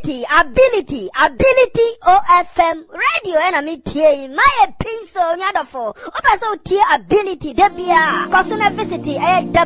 ability OFM radio and me tie my pencil nyadofo opa so tie ability debia kosuna visit